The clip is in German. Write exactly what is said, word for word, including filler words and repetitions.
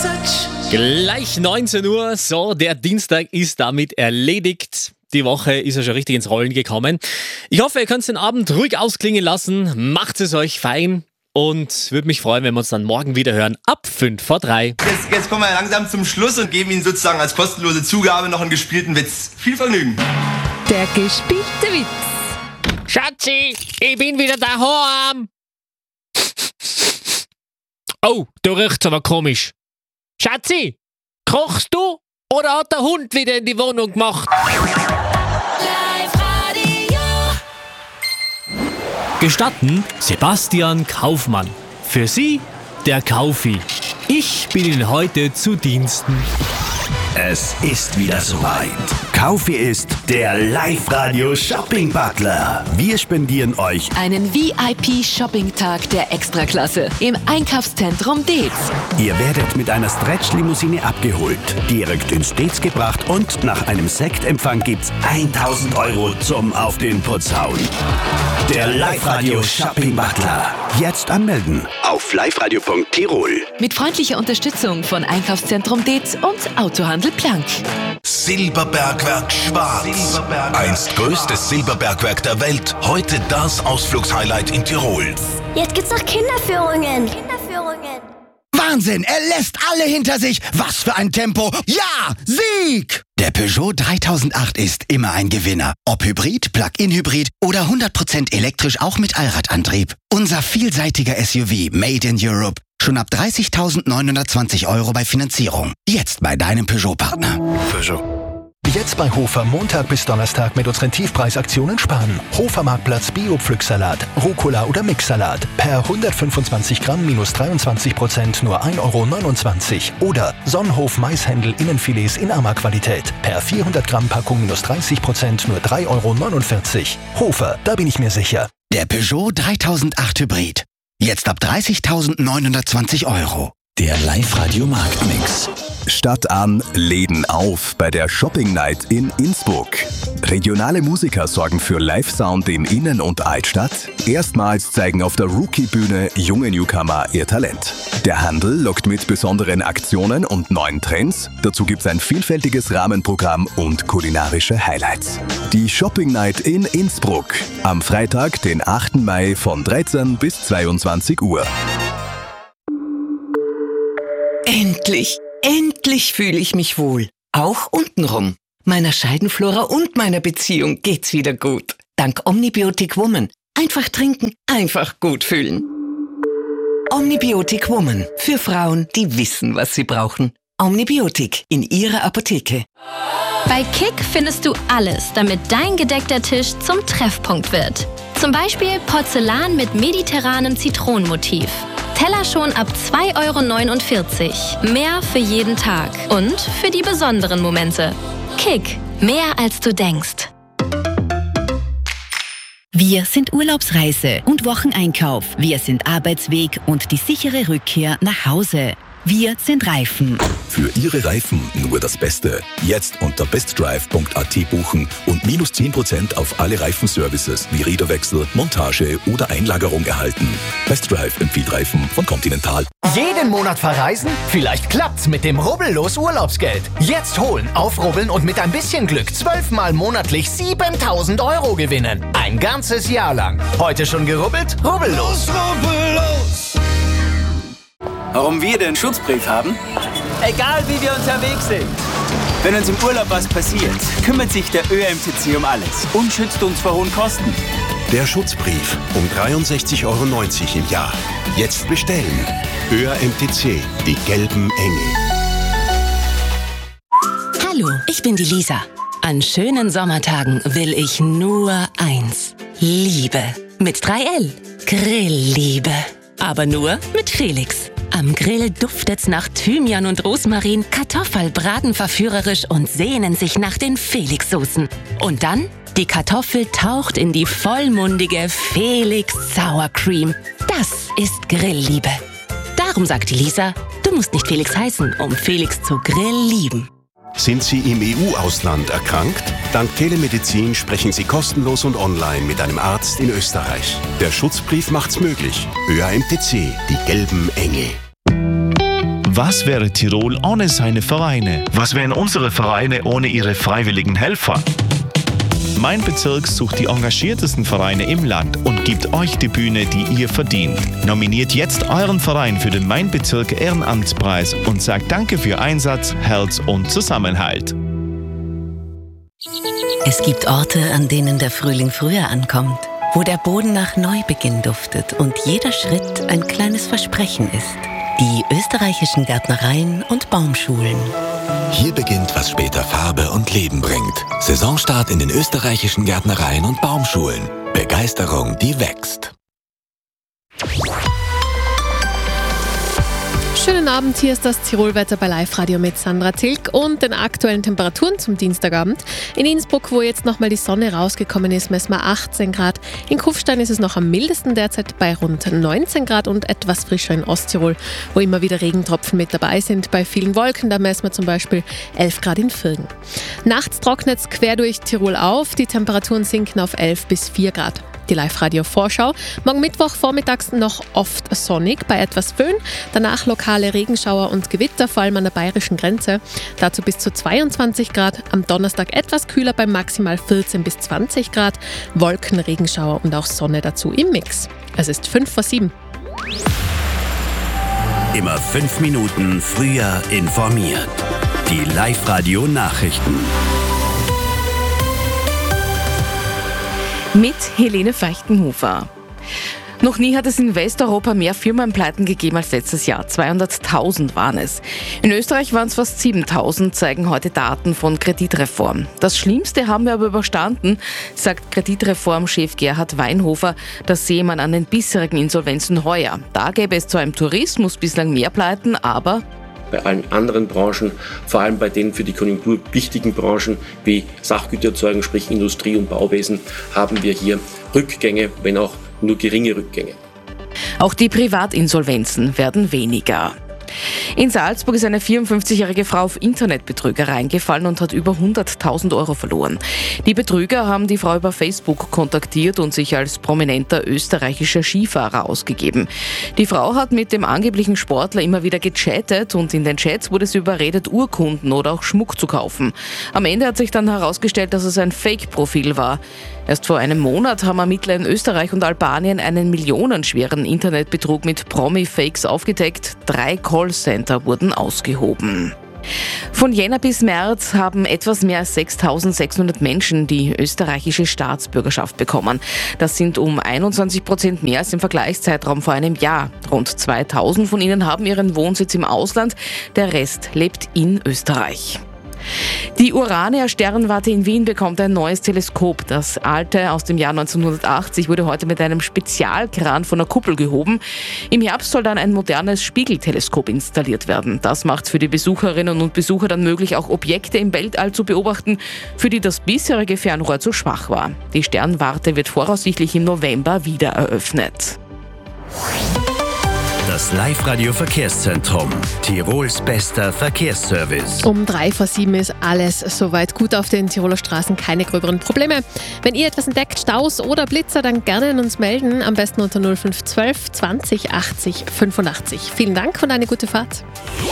Gleich neunzehn Uhr, so, der Dienstag ist damit erledigt. Die Woche ist ja schon richtig ins Rollen gekommen. Ich hoffe, ihr könnt den Abend ruhig ausklingen lassen, macht es euch fein und würde mich freuen, wenn wir uns dann morgen wieder hören, ab fünf vor drei. Jetzt, jetzt kommen wir langsam zum Schluss und geben Ihnen sozusagen als kostenlose Zugabe noch einen gespielten Witz. Viel Vergnügen. Der gespielte Witz. Schatzi, ich bin wieder daheim. Oh, da riecht's aber komisch. Schatzi, kochst du oder hat der Hund wieder in die Wohnung gemacht? Live-Radio. Gestatten Sebastian Kaufmann. Für Sie der Kaufi. Ich bin Ihnen heute zu Diensten. Es ist wieder soweit. Kaufi ist der Live-Radio-Shopping-Butler. Wir spendieren euch Einen V I P-Shopping-Tag der Extraklasse im Einkaufszentrum Deetz. Ihr werdet mit einer Stretch-Limousine abgeholt, direkt ins Deetz gebracht und nach einem Sektempfang gibt's tausend Euro zum Auf den Putz hauen. Der Live-Radio-Shopping-Butler. Jetzt anmelden auf liveradio punkt tirol. Mit freundlicher Unterstützung von Einkaufszentrum Deetz und Autohandel Plank. Silberbergwerk Schwarz. Silberbergwerk. Einst größtes Silberbergwerk der Welt. Heute das Ausflugshighlight in Tirol. Jetzt gibt's noch Kinderführungen. Kinderführungen. Wahnsinn, er lässt alle hinter sich. Was für ein Tempo. Ja, Sieg! Der Peugeot dreitausendacht ist immer ein Gewinner. Ob Hybrid, Plug-in-Hybrid oder hundert Prozent elektrisch auch mit Allradantrieb. Unser vielseitiger S U V Made in Europe. Schon ab dreißigtausendneunhundertzwanzig Euro bei Finanzierung. Jetzt bei deinem Peugeot-Partner. Peugeot. Jetzt bei Hofer Montag bis Donnerstag mit unseren Tiefpreisaktionen sparen. Hofer Marktplatz Bio-Pflücksalat, Rucola oder Mixsalat. Per hundertfünfundzwanzig Gramm minus dreiundzwanzig Prozent nur ein Euro neunundzwanzig. Oder Sonnenhof Maishändel Innenfilets in Arma-Qualität. Per vierhundert Gramm Packung minus dreißig Prozent nur drei Euro neunundvierzig. Hofer, da bin ich mir sicher. Der Peugeot dreitausendacht Hybrid. Jetzt ab dreißigtausendneunhundertzwanzig Euro. Der Live-Radio-Marktmix. Stadt an, Läden auf bei der Shopping Night in Innsbruck. Regionale Musiker sorgen für Live-Sound in Innen- und Altstadt. Erstmals zeigen auf der Rookie-Bühne junge Newcomer ihr Talent. Der Handel lockt mit besonderen Aktionen und neuen Trends. Dazu gibt es ein vielfältiges Rahmenprogramm und kulinarische Highlights. Die Shopping Night in Innsbruck. Am Freitag, den achten Mai von dreizehn bis zweiundzwanzig Uhr. Endlich, endlich fühle ich mich wohl. Auch untenrum. Meiner Scheidenflora und meiner Beziehung geht's wieder gut. Dank Omnibiotic Woman. Einfach trinken, einfach gut fühlen. Omnibiotic Woman. Für Frauen, die wissen, was sie brauchen. Omnibiotic in ihrer Apotheke. Bei Kick findest du alles, damit dein gedeckter Tisch zum Treffpunkt wird. Zum Beispiel Porzellan mit mediterranem Zitronenmotiv. Teller schon ab zwei Euro neunundvierzig. Mehr für jeden Tag und für die besonderen Momente. Kick, mehr als du denkst. Wir sind Urlaubsreise und Wocheneinkauf. Wir sind Arbeitsweg und die sichere Rückkehr nach Hause. Wir sind Reifen. Für Ihre Reifen nur das Beste. Jetzt unter bestdrive punkt a t buchen und minus zehn Prozent auf alle Reifenservices wie Räderwechsel, Montage oder Einlagerung erhalten. Bestdrive empfiehlt Reifen von Continental. Jeden Monat verreisen? Vielleicht klappt's mit dem Rubbellos Urlaubsgeld. Jetzt holen, aufrubbeln und mit ein bisschen Glück zwölfmal monatlich siebentausend Euro gewinnen. Ein ganzes Jahr lang. Heute schon gerubbelt? Rubbellos. Rubbellos. Warum wir den Schutzbrief haben? Egal wie wir unterwegs sind. Wenn uns im Urlaub was passiert, kümmert sich der Ö M T C um alles und schützt uns vor hohen Kosten. Der Schutzbrief um dreiundsechzig Euro neunzig im Jahr. Jetzt bestellen. Ö M T C, die gelben Engel. Hallo, ich bin die Lisa. An schönen Sommertagen will ich nur eins. Liebe. Mit drei L. Grillliebe. Aber nur mit Felix. Am Grill duftet's nach Thymian und Rosmarin, Kartoffeln braten verführerisch und sehnen sich nach den Felix-Soßen. Und dann, die Kartoffel taucht in die vollmundige Felix Sour Cream. Das ist Grillliebe. Darum sagt die Lisa, du musst nicht Felix heißen, um Felix zu grillieben. Sind Sie im E U-Ausland erkrankt? Dank Telemedizin sprechen Sie kostenlos und online mit einem Arzt in Österreich. Der Schutzbrief macht's möglich. Ö M T C, die gelben Engel. Was wäre Tirol ohne seine Vereine? Was wären unsere Vereine ohne ihre freiwilligen Helfer? Mein Bezirk sucht die engagiertesten Vereine im Land und gibt euch die Bühne, die ihr verdient. Nominiert jetzt euren Verein für den Mein Bezirk Ehrenamtspreis und sagt Danke für Einsatz, Herz und Zusammenhalt. Es gibt Orte, an denen der Frühling früher ankommt, wo der Boden nach Neubeginn duftet und jeder Schritt ein kleines Versprechen ist. Die österreichischen Gärtnereien und Baumschulen. Hier beginnt, was später Farbe und Leben bringt. Saisonstart in den österreichischen Gärtnereien und Baumschulen. Begeisterung, die wächst. Schönen Abend, hier ist das Tirolwetter bei Live-Radio mit Sandra Zilk und den aktuellen Temperaturen zum Dienstagabend. In Innsbruck, wo jetzt nochmal die Sonne rausgekommen ist, messen wir achtzehn Grad. In Kufstein ist es noch am mildesten derzeit bei rund neunzehn Grad und etwas frischer in Osttirol, wo immer wieder Regentropfen mit dabei sind. Bei vielen Wolken, da messen wir zum Beispiel elf Grad in Viergen. Nachts trocknet es quer durch Tirol auf, die Temperaturen sinken auf elf bis vier Grad. Die Live-Radio-Vorschau. Morgen Mittwoch vormittags noch oft sonnig bei etwas Föhn. Danach lokale Regenschauer und Gewitter, vor allem an der bayerischen Grenze. Dazu bis zu zweiundzwanzig Grad. Am Donnerstag etwas kühler bei maximal vierzehn bis zwanzig Grad. Wolken, Regenschauer und auch Sonne dazu im Mix. Es ist fünf vor sieben. Immer fünf Minuten früher informiert. Die Live-Radio-Nachrichten. Mit Helene Feichtenhofer. Noch nie hat es in Westeuropa mehr Firmenpleiten gegeben als letztes Jahr. zweihunderttausend waren es. In Österreich waren es fast siebentausend, zeigen heute Daten von Kreditreform. Das Schlimmste haben wir aber überstanden, sagt Kreditreform-Chef Gerhard Weinhofer. Das sehe man an den bisherigen Insolvenzen heuer. Da gäbe es zwar im Tourismus bislang mehr Pleiten, aber bei allen anderen Branchen, vor allem bei den für die Konjunktur wichtigen Branchen wie Sachgütererzeugung, sprich Industrie und Bauwesen, haben wir hier Rückgänge, wenn auch nur geringe Rückgänge. Auch die Privatinsolvenzen werden weniger. In Salzburg ist eine vierundfünfzigjährige Frau auf Internetbetrüger reingefallen und hat über hunderttausend Euro verloren. Die Betrüger haben die Frau über Facebook kontaktiert und sich als prominenter österreichischer Skifahrer ausgegeben. Die Frau hat mit dem angeblichen Sportler immer wieder gechattet und in den Chats wurde sie überredet, Urkunden oder auch Schmuck zu kaufen. Am Ende hat sich dann herausgestellt, dass es ein Fake-Profil war. Erst vor einem Monat haben Ermittler in Österreich und Albanien einen millionenschweren Internetbetrug mit Promi-Fakes aufgedeckt. Drei Callcenter wurden ausgehoben. Von Jänner bis März haben etwas mehr als sechstausendsechshundert Menschen die österreichische Staatsbürgerschaft bekommen. Das sind um einundzwanzig Prozent mehr als im Vergleichszeitraum vor einem Jahr. Rund zweitausend von ihnen haben ihren Wohnsitz im Ausland, der Rest lebt in Österreich. Die Urania-Sternwarte in Wien bekommt ein neues Teleskop. Das alte aus dem Jahr neunzehnhundertachtzig wurde heute mit einem Spezialkran von der Kuppel gehoben. Im Herbst soll dann ein modernes Spiegelteleskop installiert werden. Das macht es für die Besucherinnen und Besucher dann möglich, auch Objekte im Weltall zu beobachten, für die das bisherige Fernrohr zu schwach war. Die Sternwarte wird voraussichtlich im November wieder eröffnet. Das Live-Radio-Verkehrszentrum. Tirols bester Verkehrsservice. Um drei vor sieben ist alles soweit gut auf den Tiroler Straßen, keine gröberen Probleme. Wenn ihr etwas entdeckt, Staus oder Blitzer, dann gerne an uns melden. Am besten unter null fünf zwölf zwanzig achtzig fünfundachtzig. Vielen Dank und eine gute Fahrt.